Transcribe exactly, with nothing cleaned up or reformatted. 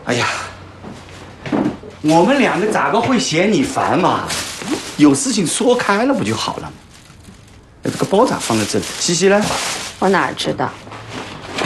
哎呀，我们两个咋个会嫌你烦嘛？有事情说开了不就好了吗？这个包咋放在这里？西西呢？ 我哪知道？